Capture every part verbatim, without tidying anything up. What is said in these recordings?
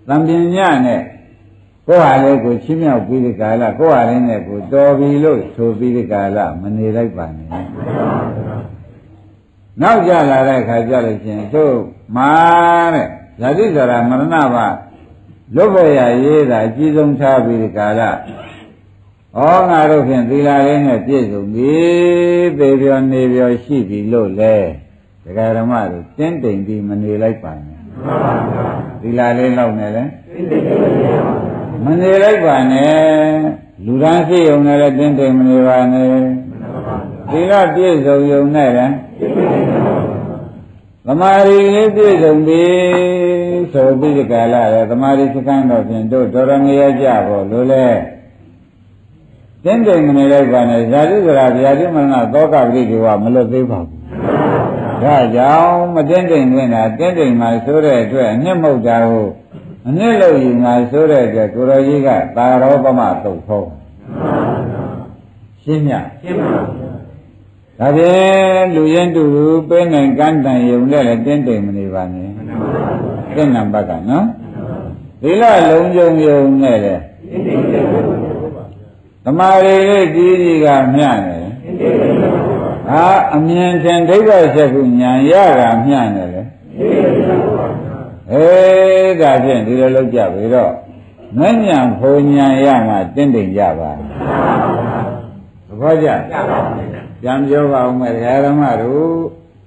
တံပညာနဲ့ကိုယ်ဟာလေးကိုချင်းမြောက်ပြီးဒီကာလကိုယ်ဟာလေးနဲ့ကိုတော်ပြီလို့ဆိုပြီးဒီကာလမနေလိုက်ပါနဲ့နောက်ကြလာတဲ့အခါကြလို့ချင်းသို့မာတဲ့ဇာတိဇရာမရဏဘာလွတ်ဖို့ရရေးတာအကြီးဆုံးထားပြီးဒီကာလဩငါတို့ဖြင့်သီလလေးနဲ့ပြည့်စုံပြီပေပြောနေပြောရှိပြီလို့လဲဒကာဓမ္မတို့တင်းတိမ်ပြီးမနေလိုက်ပါနဲ့သီလလေးလောက်နဲ့လဲမနေလိုက်ပါနဲ့လူရန်ရှိုံနဲ့လည်းတင်းတိမ်မနေပါနဲ့သီလပြည့်စုံုံနဲ့လည်းသမာဓိလေးပြည့်စုံပြီဆိုပြီးဒီကာလရသမာဓိစကံတော့ဖြင့်တို့တော်တော်ငရကြဖို့လို့လဲတင်းတိမ်မနေလိုက်ပါနဲ့ဇာတိဇရာဗျာတိမရဏသောကပရိဒီဝမလွတ်သေးပါဘူးဒါကြောင့်မတင်းတိမ်တွင်တာတင်းတိမ်မှဆိုတဲ့အတွက်အနှစ်မဟုတ်တာကိုအနှစ်လို့ယူငါဆိုတဲ့အတွက်ကိုရောကြီးကသာရောပမတုတ်ဖို့ရှင်းမြရှင်းပါဒါဖြင့်လူရင်းတူတူပေးနိုင်ကမ်းတန်ရုံနဲ့လည်းတင်းတိမ်မနေပါနဲ့သင်္နံဘက်ကနော်သီလလုံးကြုံယုံနဲ့လည်းသမာဓိလေးကြီးကြီးကမျှနေတယ်ဟာအမြင်ဖြင့်ဒိဋ္ဌိဆက်ခုဉာဏ်ရတာမျှနေတယ်အေးဒါဖြင့်ဒီလိုလုပ်ကြပြီတော့မဉ္ဇဉ်ဘုံဉာဏ်ရမှတင်းတိမ်ကြပါသဘောကျပြန်ပြောပါဦးမယ်ဓမ္မတို့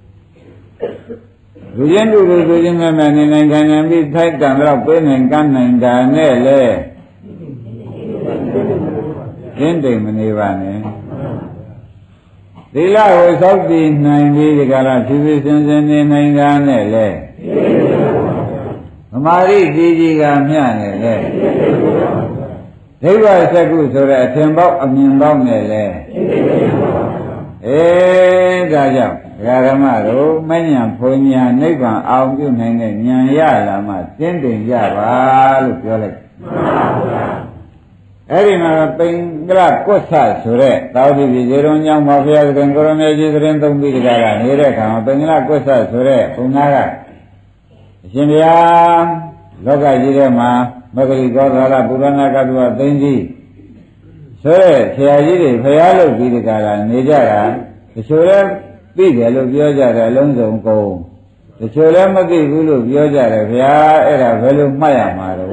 လူချင်းလူလူလူချင်းမဲ့မဲ့နေနိုင်ခံနိုင်ပြီးထိုက်တန်တော့ပေးနိုင်ကမ်းနိုင်တာနဲ့လေတင်းတိမ်မနေပါနဲ့သီလကိုစောင့်တည်နိုင်ပြီးဒီကရဖြည်းဖြည်းစင်စင်နေနိုင်တာနဲ့လေသမာဓိကြီးကြီးကမျှနေလေဒိဗ္ဗစက္ခုဆိုတဲ့အထင်ပေါက်အမြင်ပေါက်နဲ့လေအေးဒါကြောင့်ဒကာဓမ္မတို့မဉ္ဇဉ်ဘုံဉာဏ်နိဗ္ဗာန်အောင်ပြုနိုင်တဲ့ဉာဏ်ရလာမှတင်းတိမ်ကြပါလို့ပြောလိုက်အဲ့ဒီမှာပိင်္ဂလကွတ်ဆဆိုတဲ့သာဝတိပြည်ဇေရုံကျောင်းမှာဘုရားသခင်ကိုရမေကြီးသတင်းသုံးပြီးကြတာနေတဲ့အခါမှာပိင်္ဂလကွတ်ဆဆိုတဲ့ဘုရားကအရှင်ဘုရားလောကကြီးထဲမှာမဂ္ဂလိကောသာရပုရဏကတုဝသိဉ္စီဆိုတဲ့ဆရာကြီးတွေဘုရားလုပ်ပြီးကြတာနေကြတာတချို့လည်းသိတယ်လို့ပြောကြတယ်အလုံးစုံကုန်တချို့လည်းမသိဘူးလို့ပြောကြတယ်ဗျာအဲ့ဒါဘယ်လိုမှတ်ရမှာတော့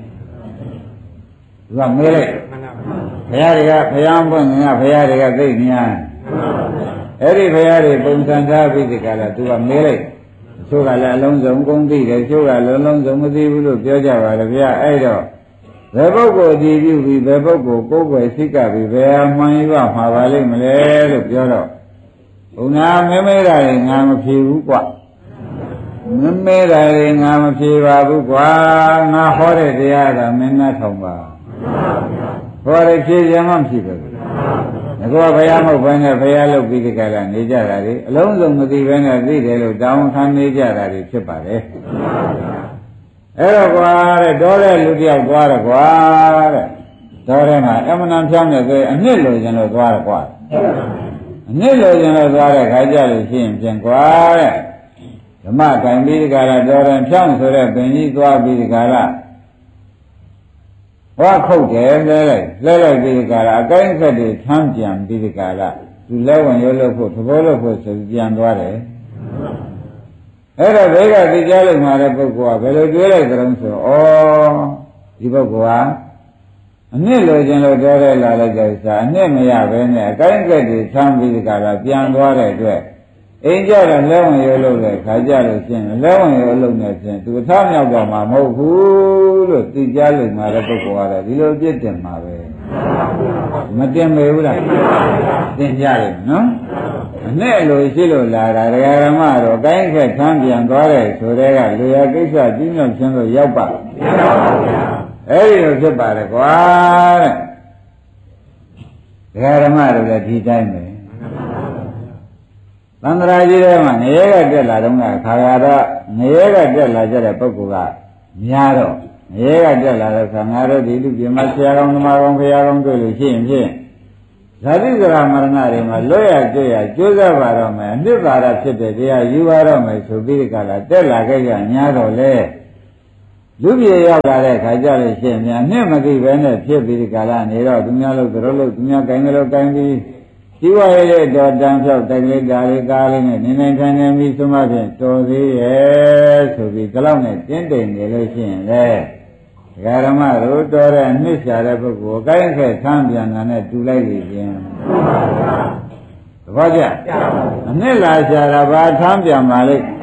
သူကမေးလိုက်ဘုရားတွေကဘုရားပွင့်ငါဘုရားတွေကသိညာအဲ့ဒီဘုရားတွေပုံစံထားပြီးဒီကလာသူကမေးလိုက်သူကလည်းအလုံးစုံကုန်သိတယ်သူကလည်းလုံးစုံမသိဘူးလို့ပြောကြပါလေဗျာအဲ့တော့ဘယ်ပုဂ္ဂိုလ်ကြည်ပြုပြီးဘယ်ပုဂ္ဂိုလ်ကိုယ်ွယ်စိတ်ကပြီးဘယ်မှန်ရမှာပါလိမ့်မလဲလို့ပြောတော့ဘုရားမဲမဲတာတွေငါမဖြေဘူးကွမဲမဲတာတွေငါမဖြေပါဘူးကွာငါဟောတဲ့တရားကမင်းနဲ့ထောင်ပါဟောတဲ့ဖြေခြင်းမှမရှိဘူးငါကဘုရားမဟုတ်ဘဲနဲ့ဘုရားလုပ်ပြီးဒီကလာနေကြတာလေအလုံးစုံမသိဘဲနဲ့သိတယ်လို့တောင်းခံနေကြတာတွေဖြစ်ပါတယ်အဲ့တော့ကွာတဲ့တော်တဲ့လူတယောက်သွားတယ်ကွာတဲ့တော်တဲ့မှာအမှန်တန်ဖြောင်းနေသေးအနှစ်လိုချင်လို့သွားတယ်ကွာအနှစ်လိုချင်လို့သွားတဲ့ခါကြလို့ရှိရင်ပြန်ကွာတဲ့ဓမ္မကံပြီးဒီကလာတော်တဲ့ဖြောင်းဆိုတဲ့ပင်ကြီးသွားပြီးဒီကလာဟောခုတ်တယ်လဲလိုက်လဲလိုက်ပြီးဒီကလာအကိုင်းဆက်တွေထမ်းပြန်ပြီးဒီကလာသူလဲဝင်ရုပ်လို့ဖို့သဘောလို့ဖို့ဆိုပြန်သွားတယ်အဲ့တော့ဘေကသိကြလို့မှာတဲ့ပုဂ္ဂိုလ်ကဘယ်လိုတွေးလိုက်ကြုံဆိုဩဒီပုဂ္ဂိုလ်ဟာအနှစ်လိုချင်လို့ပြောရဲလာလိုက်ကြစားအနှစ်မရဘဲနဲ့အကိုင်းကက်တွေဆမ်းပြီးဒီကလာပြန်သွားတဲ့အတွက်အိမ်ကြတော့လဲဝင်ရုပ်လို့လေခါကြလို့ရှင်းလဲဝင်ရုပ်လို့နဲ့ရှင်းသူအထားမြောက်တော့မှာမဟုတ်ဘူးလို့သိကြလို့မှာတဲ့ပုဂ္ဂိုလ်ကတော့ဒီလိုပြစ်တင်မှာပဲမတင်မေဘူးလားတင်ကြတယ်နော်အနဲ့လိုရှိလို့လာတာဒကာရမတော့ကိုင်းခက်ထမ်းပြန်သွားတယ်ဆိုတဲ့ကလူရကိစ္စကြီးမြောက်ခြင်းလို့ရောက်ပါအဲ့ဒီလိုဖြစ်ပါတယ်ကွာတဲ့ဒကာရမတို့လည်းဒီတိုင်းပဲသံဃာကြီးထဲမှာငရဲကတက်လာတော့ခါရတော့ငရဲကတက်လာကြတဲ့ပုဂ္ဂိုလ်ကများတော့ငရဲကတက်လာတဲ့ခါငါတို့ဒီလူပြမဆရာကောင်းသမားကောင်းဖရာကောင်းတွေ့လို့ရှိရင်ဖြင့်ဇာတိဇရာမရဏတွေမှာလွတ်ရကျွတ်ရကျိုးစားပါတော့မယ်အနှစ်သာရဖြစ်တဲ့တရားယူပါတော့မယ်ဆိုပြီးဒီကလာတက်လာခဲ့ကြညာတော့လေလူပြေရောက်လာတဲ့ခါကျလို့ရှိရင်များနှစ်မသိပဲနဲ့ဖြစ်ပြီးဒီကာလနေတော့သူများလို့တို့လို့သူများကိုင်းလို့ကိုင်းပြီးဒီဝရရဲ့တော်တန်ဖြောက်တိုင်လေးဒါလေးကားလေးနဲ့နေနေထိုင်နေပြီးသုံးမဖြင့်တော်သေးရဲ့ဆိုပြီးဒီလောက်နဲ့တင်းတိမ်နေလို့ရှိရင်လေဒကာဓမ္မတို့တော်တဲ့နှစ်ရှာတဲ့ပုဂ္ဂိုလ်ကိုင်းခဲ့ဆန်းပြန်တာနဲ့တူလိုက်လေခြင်းသဘောကျအနှစ်လာရှာတာဘာဆန်းပြန်ပါလိမ့်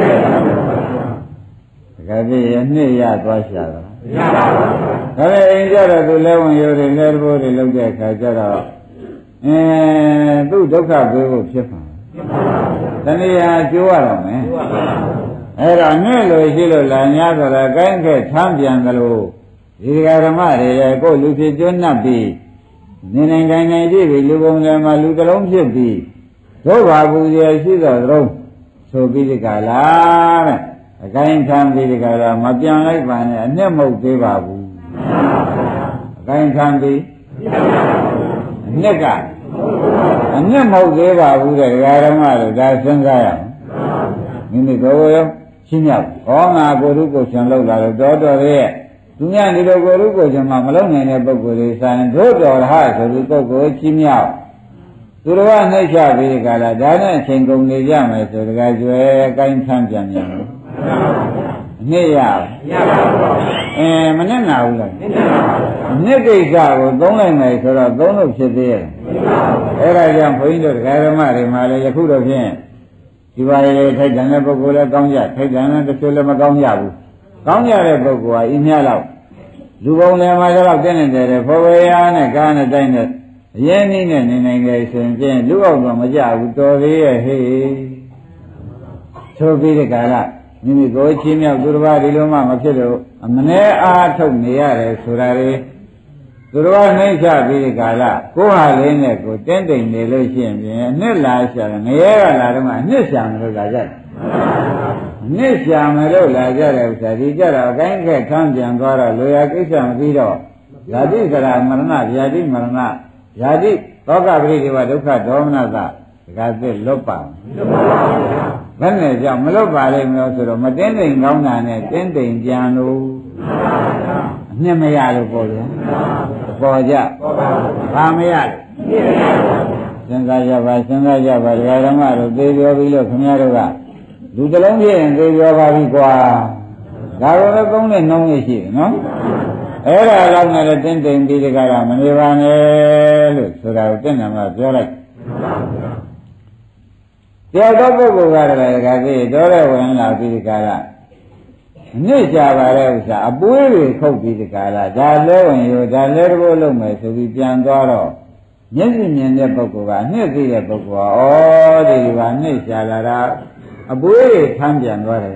ဒကာကြီးရနှစ်ရသွားရှာတာမရပါဘူးဒါလည်းအိမ်ကြတော့သူလဲဝင်ရိုးတွေလဲတဘိုးတွေလောက်တဲ့အခါကျတော့အဲသူ့ဒုက္ခပေးဖို့ဖြစ်ပါတဏှာကျိုးရတော့မယ်အဲ့တော့နဲ့လို့ရှိလို့လာ냐ဆိုတော့ကိုင်းခဲ့ထမ်းပြန်သလိုဒီဓမ္မတွေရဲ့ကိုယ်လူဖြစ်ကျွတ်နှပ်ပြီးနေနိုင်တိုင်းနိုင်ကြည့်ပြီးလူပုံထဲမှာလူတစ်လုံးဖြစ်ပြီးဒုက္ခပူရရှိသောသလုံးဆိုပြီးဒီကလာတဲ့အကိုင်းထမ်းပြီးဒီကလာမပြန်လိုက်ပါနဲ့အနှစ်မဟုတ်သေးပါဘူးအကိုင်းထမ်းပြီးအနှစ်ကအနှစ်မဟုတ်သေးပါဘူးတဲ့ဓမ္မတို့ဒါစဉ်းစားရအောင်မိမိကိုယ်ရောရှင်းရဟောငါကိုယ်ရုပ်ကိုရှင်လောက်လာတော့တော်တော်ရဲ့သူများဒီလိုကိုယ်ရုပ်ကိုရှင်မှမလုံနိုင်တဲ့ပုဂ္ဂိုလ်တွေဆိုင်တို့တော်ဟဆိုပြီးပုဂ္ဂိုလ်ချင်းမြောက်သူတော်ကနှိမ့်ချပြီးဒီကလာဒါနဲ့အချိန်ကုန်နေကြမယ်ဆိုတကယ်ကျွဲကိုင်းထမ်းပြန်ပြန်လို့အနှစ်ရမရပါဘူးအဲမနဲ့နာဘူးလားနှစ်ကိစ္စကိုသုံးလိုက်မယ်ဆိုတော့သုံးလို့ဖြစ်သေးရဲ့အဲ့ဒါကြောင့်ဘုန်းကြီးတို့ဓမ္မတွေမှာလည်းယခုတော့ဖြင့်ဒီပါလေထိုက်တန်တဲ့ပုဂ္ဂိုလ်လည်းကောင်းကြထိုက်တန်တဲ့တချို့လည်းမကောင်းကြဘူးကောင်းကြတဲ့ပုဂ္ဂိုလ်ဟာအင်းမြလောက်လူပုံလည်းမှာတော့တင်းနေတယ်ဖော်ဝေရနဲ့ကားနဲ့တိုင်းနဲ့အရင်နည်းနဲ့နေနိုင်တယ်ဆိုရင်ဖြင့်လူအောင်တော့မကြဘူးတော်သေးရဲ့ဟေးသို့ပြီးတဲ့ကာလမိမိကိုယ်ချင်းမြောက်သူတစ်ပါးဒီလိုမှမဖြစ်လို့အမနဲ့အားထုတ်နေရတယ်ဆိုတာလေသူတော်ကနှိမ့်ချပြီးဒီကာလကိုဟာလေးနဲ့ကိုတင်းတိမ်နေလို့ရှိရင်ပြင်နှစ်လာရှာငရဲကလာတော့မှနှစ်ရှာမလို့လာကြတယ်နှစ်ရှာမလို့လာကြတဲ့ဥစ္စာဒီကြတော့အကိုင်းခက်ထမ်းပြန်သွားတော့လိုရာကိစ္စမပြီးတော့ဇာတိကရာမရဏဗျာတိမရဏဗျာတိသောကပရိဒေဝဒုက္ခဒေါမနသဒကာသစ်လွတ်ပါလွတ်ပါဘယ်နဲ့ကြောင့်မလွတ်ပါလိမ့်မလို့ဆိုတော့မတင်းတိမ်ကောင်းတာနဲ့တင်းတိမ်ပြန်လို့အနှစ်မရလို့ပေါ့ဗျာပေါ်ကြဘာမရလို့စဉ်းစားကြပါစဉ်းစားကြပါဒကာဓမ္မတို့သေပြောပြီးလို့ခင်ဗျားတို့ကလူတစ်လုံးပြည့်ရင်သေပြောပါပြီကွာဒါတော့လည်းသုံးနဲ့နှုံးရရှိတယ်နော်အဲ့ဒါတော့လည်းတင်းတိမ်ပြီးတကားကမနေပါနဲ့လို့ဆိုတာကိုတင့်တယ်မှာပြောလိုက်တရားတော်ပုဂ္ဂိုလ်ကလည်းဒကာကြီးတော်တဲ့ဝင်လာပြီးတကားကနှစ်ကြပါတဲ့ဥစ္စာအပွေးတွေခုတ်ပြီးဒီကလာဒါလဲဝင်ရောဒါလဲတဘောလုံးမယ်ဆိုပြီးပြန်သွားတော့မျက်စိမြင်တဲ့ပုဂ္ဂိုလ်ကနှစ်သိတဲ့ပုဂ္ဂိုလ်ကဩဒီကနှစ်ရှာလာတာအပွေးတွေထမ်းပြန်သွားတယ်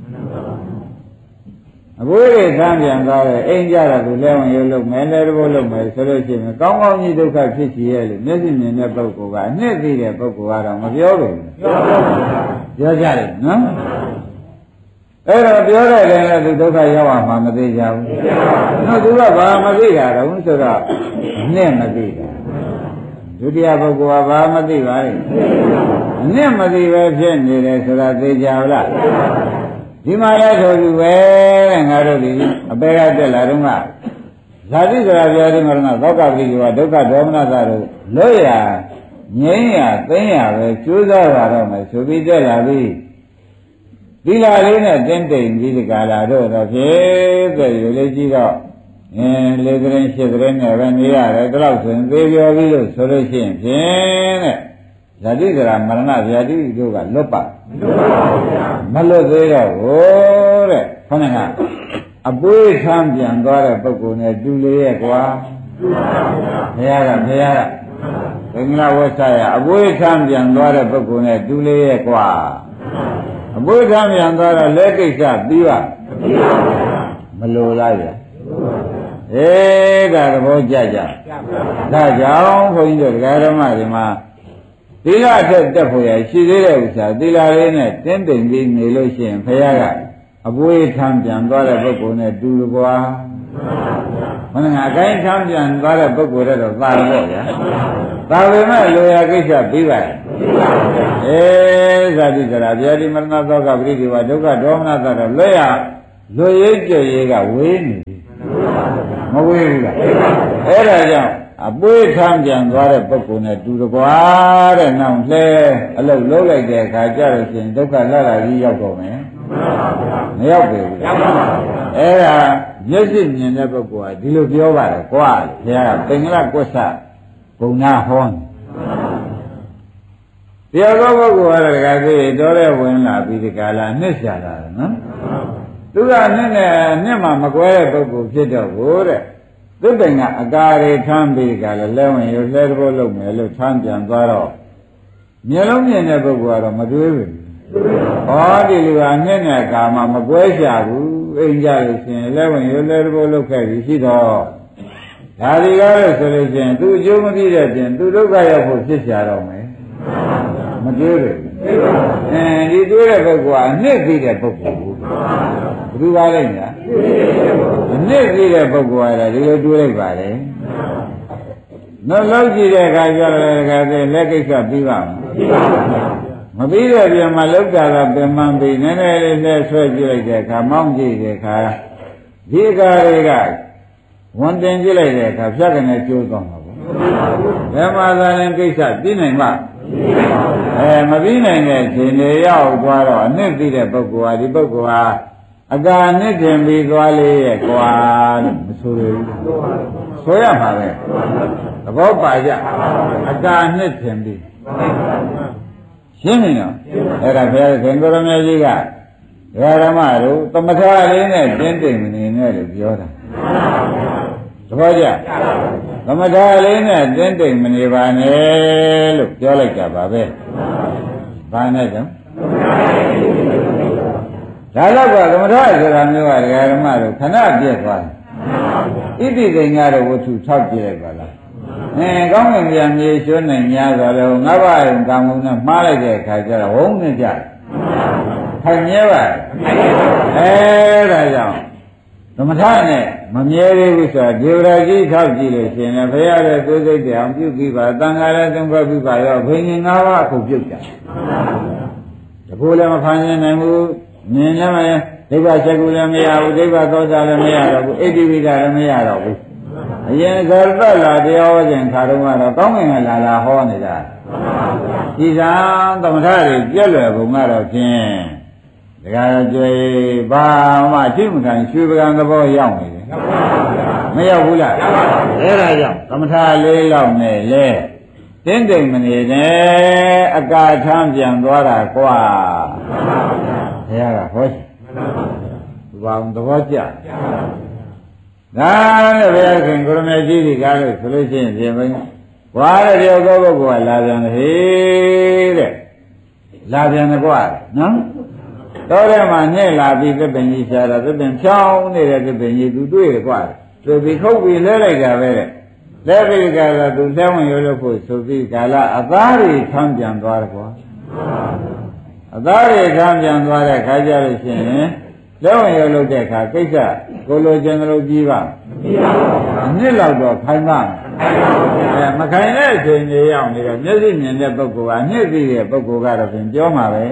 အပွေးတွေထမ်းပြန်သွားတယ်အိမ်ကြတော့သူလဲဝင်ရောလုံးမယ်လဲတဘောလုံးမယ်ဆိုလို့ရှိရင်ကောင်းကောင်းကြီးဒုက္ခဖြစ်စီရဲ့လို့မျက်စိမြင်တဲ့ပုဂ္ဂိုလ်ကနှစ်သိတဲ့ပုဂ္ဂိုလ်ကတော့မပြောဘူးပြောကြတယ်နော်အဲ့တော့ပြောတဲ့တိုင်လည်းသူဒုက္ခရောက်အောင်မှမသိကြဘူး။နော်သူကဘာမသိတာတော့ဆိုတော့နဲ့မသိတာ။ဒုတိယပုဂ္ဂိုလ်ကဘာမသိပါလဲ။နဲ့မသိပဲဖြစ်နေတယ်ဆိုတာသိကြလား။ဒီမှာလည်းထိုသူပဲတဲ့ငါတို့ဒီအပေကတက်လာတော့ကဇာတိဆိုတာပြောတယ်မရဏသောကပတိကဒုက္ခဒေါမနသတို့လွတ်ရငြိမ်းရသိမ်းရပဲကျိုးစားရတော့မယ်ဆိုပြီးတက်လာပြီ။ဒီလာလေးနဲ့တင်းတိမ်ပြီးဒီကလာတော့တော့ဖြစ်တဲ့ယူလေးကြီးတော့အင်းလေးကရင်ရှစ်ကရင်နဲ့ပဲနေရတယ်ဒီလောက်ဆိုရင်သေပြောပြီးလို့ဆိုလို့ရှိရင်ဖြင့်တဲ့ဇာတိကရာမရဏဗျာတိတို့ကလွတ်ပါမလွတ်သေးတော့ဘူးတဲ့ခေါင်းကအပွေးဆန်းပြန်သွားတဲ့ပုဂ္ဂိုလ်နဲ့တူလေးရဲ့ကွာဘုရားကဘုရားကဘင်္ဂလာဝတ်ဆရာအပွေးဆန်းပြန်သွားတဲ့ပုဂ္ဂိုလ်နဲ့တူလေးရဲ့ကွာအဘုရားမြန်သွားတော့လက်ကိစ္စပြီးပါမလိုလားဗျာအေးဒါသဘောကျကြဒါကြောင့်ဘုန်းကြီးတို့ဒကာဓမ္မတွေမှာသီလထက်တက်ဖို့ရရှိသေးတဲ့ဥစ္စာသီလလေးနဲ့တင်းတိမ်ပြီးနေလို့ရှိရင်ဘုရားကအဘွေးထမ်းပြန်သွားတဲ့ပုဂ္ဂိုလ်နဲ့တူတယ်ကွာဘုန်းကြီးအကိုင်းထမ်းပြန်သွားတဲ့ပုဂ္ဂိုလ်တော့သာတော့ဗျာသာပေမဲ့လိုရာကိစ္စပြီးပါအေးဇာတိကရာဗျာတိမရဏသောကပရိဒီဝဒုက္ခဒေါမနသတော့လွတ်ရလွရိတ်ကြရေးကဝေးနေပြီမဝေးဘူးလားအဲ့ဒါကြောင့်အပွေးထမ်းပြန်သွားတဲ့ပုဂ္ဂိုလ်နဲ့တူတကွာတဲ့နောက်လဲအလုတ်လုံးလိုက်တဲ့အခါကျတော့ရှင်ဒုက္ခလာလာကြီးရောက်တော့မယ်မရောက်ပြီဘူးအဲ့ဒါမျက်စိမြင်တဲ့ပုဂ္ဂိုလ်ကဒီလိုပြောပါတယ်ကွာဘုရားကပင်္ဂလကွက်ဆဘုံနာဟောတရားသောပုဂ္ဂိုလ်ကတကယ်ကြီးတော်တဲ့ဝင်လာပြီးဒီကလာနှစ်ရှာလာတယ်နော်သူကနှစ်နဲ့နှစ်မှမကွဲတဲ့ပုဂ္ဂိုလ်ဖြစ်တော့ဘူးတဲ့သူတိုင်ကအကာတွေထမ်းပြီးကလည်းလဲဝင်ရလဲတဘောလုပ်မယ်လို့ထမ်းပြန်သွားတော့မျက်လုံးမြင်တဲ့ပုဂ္ဂိုလ်ကတော့မတွေးဘူးဟောဒီလူကနှစ်နဲ့ကာမှမကွဲရှာဘူးအိမ်ကြလို့ရှင်လဲဝင်ရလဲတဘောလုပ်ခဲ့ပြီးရှိတော့ဒါဒီကားလို့ဆိုလို့ရှင်သူအကျိုးမပြည့်တဲ့ပြင်သူဒုက္ခရောက်ဖို့ဖြစ်ရှာတော့မယ်မတွေးဘူးအဲဒီတွေးတဲ့ပုဂ္ဂိုလ်ကအနှစ်ပြီးတဲ့ပုဂ္ဂိုလ်ဘူးဘယ်သူပါလဲညာအနှစ်ပြီးတဲ့ပုဂ္ဂိုလ်ကဒီလိုတွေးလိုက်ပါလေနောက်လောက်ကြည့်တဲ့အခါကျတော့တခါတည်းလက်ကိစ္စပြီးပါမပြီးတဲ့ပြန်မှာလောက်တာကပြန်မှန်ပြီးနည်းနည်းလေးလဲဆွဲကြည့်လိုက်တဲ့အခါမောင်းကြည့်တဲ့အခါဒီအခါတွေကဝန်တင်ကြည့်လိုက်တဲ့အခါဖြတ်ကနေကျိုးသွားမှာပေါ့ဘယ်မှာသာရင်ကိစ္စပြီးနိုင်မှာအဲမပြီးနိုင်တဲ့ရှင်တွေရောက်သွားတော့အနှစ်ပြီးတဲ့ပုဂ္ဂိုလ်ဟာဒီပုဂ္ဂိုလ်ဟာအကာနှစ်တင်ပြီးသွားလေရဲ့ကွာလို့မဆိုရဘူးဆိုရမှာပဲသဘောပါကြအကာနှစ်တင်ပြီးရှင်းနေတော့အဲ့ဒါဘုရားခင်ကိုရမကြီးကဓမ္မတို့သမထလေးနဲ့တင်းတိမ်မနေနဲ့လို့ပြောတာသဘောကျသမထလေးနဲ့တင်းတိမ်မနေပါနဲ့လို့ပြောလိုက်ကြပါပဲဘာနဲ့ကြောင့်ဒါတော့ကသမထဆိုတာမျိုးကဓမ္မတို့ခဏပြည့်သွားတယ်ဣတိသိင်္ဂါတို့ဝတ္ထုထောက်ကြည့်လိုက်ပါလားအဲကောင်းကင်ပြန်မြေရွှန်းနိုင်များဆိုတော့ငါးပါးယုံကံကုန်နဲ့မှားလိုက်တဲ့အခါကျတော့ဝုန်းနေကြတယ်ခိုင်မြဲပါအဲဒါကြောင့်သမထနဲ့မမြဲသေးဘူးဆိုတာဒေဝရာကြီးထောက်ကြည့်လို့ရှင်လည်းဘုရားရဲ့ကိုယ်စိတ်တရားပြုပြီးပါတန်ခါလည်းသုံးခွဲပြီးပါရောဘိညာဉ်၅ပါးအခုပြုတ်ကြတကူလည်းမဖန်ဆင်းနိုင်ဘူးမြင်လည်းမဒိဗ္ဗချက်ကူလည်းမရဘူးဒိဗ္ဗသောတာလည်းမရတော့ဘူးအိဋ္ဌိဝိဒလည်းမရတော့ဘူးအရင်ဇာတလာတရားဟောခြင်းခါတော့ကတော့ကောင်းကင်ကလာလာဟောနေတာဒီကံသမထတွေပြည့်လွယ်ပုံကတော့ဖြင့်ဒါကြတော့ကြွေဘာမှအထိမခံရွှေပကံသဘောရောက်နေတယ်မရောက်ဘူးလားအဲ့ဒါကြောင့်သမထလေးလောက်နဲ့လေတင်းတိမ်မနေနဲ့အကာထမ်းပြန်သွားတာကွာဘုရားကဟောရှိဘာအောင်သဘောကျဒါနဲ့ဘုရားခင်ကိုရမေကြီးဒီကားလို့ဆိုလို့ရှိရင်ပြင်မင်းဘွားတဲ့ပြောသောပုဂ္ဂိုလ်ကလာပြန်တယ်ဟေးတဲ့လာပြန်တယ်ကွာနော်တော့ထဲမှာနဲ့လာပြီးသစ်ပင်ကြီးရှားတာသစ်ပင်ဖြောင်းနေတဲ့သစ်ပင်ကြီးသူတွေ့တယ်ကွာဆိုပြီးခုတ်ပြီးလဲလိုက်တာပဲတဲ့လဲပြီးကြတာသူလဲဝင်ရလို့ဖို့ဆိုပြီးကာလအသားတွေဆန်းပြန်သွားတယ်ကွာအသားတွေဆန်းပြန်သွားတဲ့ခါကျလို့ရှိရင်လဲဝင်ရလို့တဲ့ခါကိစ္စကိုလိုချင်လို့ကြီးပါမပြီးပါဘူးနှစ်လောက်တော့ခိုင်ပါအဲမခိုင်တဲ့အချိန်ကြီးရောက်နေတော့မျက်စိမြင်တဲ့ပုဂ္ဂိုလ်ကနှစ်သိတဲ့ပုဂ္ဂိုလ်ကတော့ပြင်ပြောမှာပဲ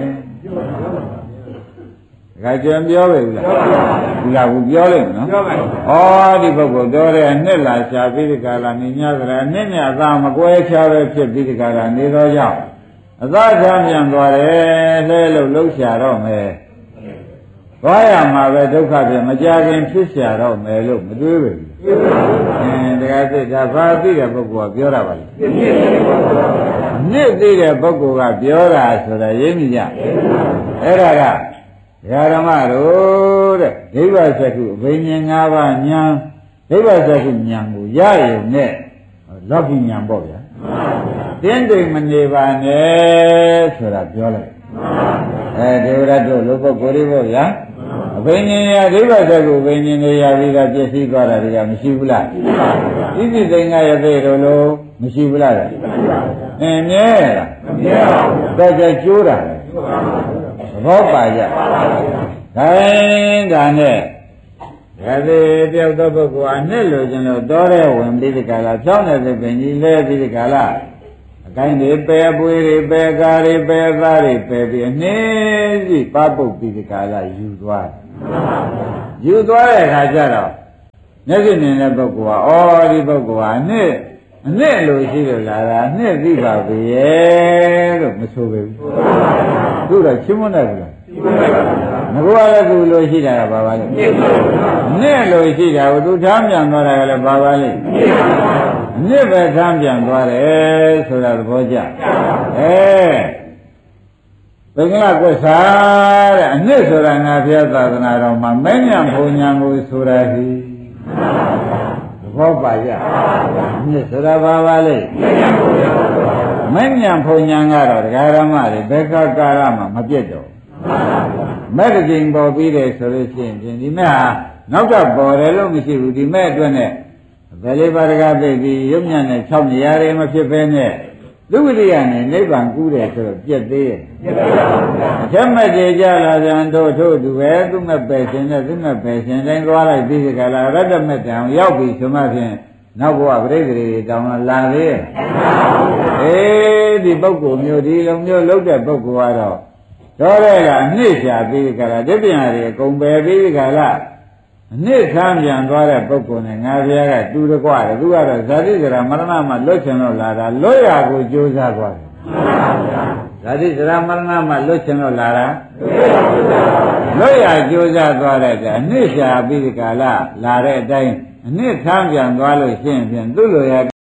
ဒါကြံပြောပဲဘူးလားဘူးလားဘူးပြောလိုက်နော်ပြောပါဘူးဩဒီပုဂ္ဂိုလ်တော်တဲ့နှစ်လာရှားပြီးဒီကလာနေညသလားနှစ်မြတ်သားမကွဲချပဲဖြစ်ပြီးဒီကလာနေတော့ကြောင့်အသာချမ်းပြန်သွားတယ်လဲလို့လှုပ်ရှားတော့မယ်သွားရမှာပဲဒုက္ခပြန်မကြခင်ဖြစ်ရှာတော့မယ်လို့မတွေးဘူးအင်းတရားစိတ်ဒါဘာသိတဲ့ပုဂ္ဂိုလ်ကပြောတာပါလေနှစ်သိတဲ့ပုဂ္ဂိုလ်ကပြောတာဆိုတာရိပ်မိကြအဲ့ဒါကဓမ္မတို့တဲ့ဒိဗ္ဗစက္ခုအဘိညာဉ်၅ပါးဉာဏ်ဒိဗ္ဗစက္ခုဉာဏ်ကိုရရုံနဲ့လောကီဉာဏ်ပေါ့ဗျာတင်းတိမ်မနေပါနဲ့ဆိုတာပြောလိုက်အဲဒေဝရတ်တို့လူပုဂ္ဂိုလ်တွေပေါ့ဗျာအဘိညာဉ်ရဒိဗ္ဗစက္ခုအဘိညာဉ်တွေရပြီးတော့ပြည့်စည်သွားတာတွေကမရှိဘူးလားဣတိသိင်္ဂယသေတို့လို့မရှိဘူးလားအင်းမြဲလားမမြဲပါဘူးတော့ကျကျိုးတာဘောပါကြခိုင်းဒါနဲ့ဒါသေးတယောက်သောပုဂ္ဂိုလ်အနှစ်လိုချင်လို့တော်တဲ့ဝင်ပြီးဒီကလာဖြောင်းတဲ့ပင်ကြီးလဲပြီးဒီကလာအကိုင်းတွေပယ်ပွေးတွေပယ်ကားတွေပယ်သားတွေပယ်ပြီးအနှင်းစီပပုတ်ပြီးဒီကလာယူသွားတယ်ယူသွားတဲ့အခါကျတော့မျက်စိမြင်တဲ့ပုဂ္ဂိုလ်ကအော်ဒီပုဂ္ဂိုလ်ဟာအနှစ်အနှစ်လိုရှိလို့လာတာအနှစ်သိပါပြီရဲ့လို့မဆိုပေဘူးသူတော့ရှင်းမနိုင်ဘူးလားငါကလည်းသူလိုရှိတာကဘာပါလဲနှစ်လိုရှိတာကိုသူထားပြန်သွားတာကလည်းဘာပါလဲနှစ်ပဲထားပြန်သွားတယ်ဆိုတာသဘောကျအဲဘင်္ဂလားကွက်စားတဲ့အနှစ်ဆိုတာငါဘုရားသာသနာတော်မှာမဉ္ဇဉ်ဘုံညာကိုဆိုတာဒီသဘောပါကြနှစ်ဆိုတာဘာပါလဲမဉ္ဇဉ်ဘုံညာကတော့ဒကာရမတွေဘက်ကကာရမှာမပြတ်တော့မဲ့တစ်ချိန်ပေါ်ပြီးတယ်ဆိုလို့ရှိရင်ဒီမဲ့ဟာနောက်ကပေါ်တယ်လို့မရှိဘူးဒီမဲ့အတွက်နဲ့ဘယ်လေးပါးတကားပြည့်ပြီးရုပ်ညံနဲ့၆နေရာတွေမဖြစ်ဘဲနဲ့သုဝိရိယနဲ့နိဗ္ဗာန်ကူးတယ်ဆိုတော့ပြည့်သေးရဲ့အထက်မဲ့ကြေကြလာပြန်တို့တို့သူပဲသူမဲ့ပယ်ရှင်နဲ့သူမဲ့ပယ်ရှင်တိုင်းသွားလိုက်ပြီးဒီကလာရတ္တမဲ့တံရောက်ပြီဆိုမှဖြင့်နောက်ဘဝပြိတ္တိတွေတောင်းလာသေးရဲ့အေးဒီပုဂ္ဂိုလ်မျိုးဒီလိုမျိုးလုပ်တဲ့ပုဂ္ဂိုလ်ကတော့တော့တဲ့ကအနှစ်ရှာပြီးဒီကလာတပြညာတွေအကုန်ပယ်ပြီးဒီကလာအနှစ်ဆန်းပြန်သွားတဲ့ပုဂ္ဂိုလ်နဲ့ငါဘုရားကတူတကွတယ်သူကတော့ဇာတိဇရာမရဏမှာလွတ်ချင်လို့လာတာလွတ်ရကိုကြိုးစားသွားတယ်ဇာတိဇရာမရဏမှာလွတ်ချင်လို့လာတာလွတ်ရကြိုးစားသွားတဲ့ကအနှစ်ရှာပြီးဒီကလာလာတဲ့အတိုင်းအနှစ်ဆန်းပြန်သွားလို့ရှိရင်ဖြင့်သူ့လိုရ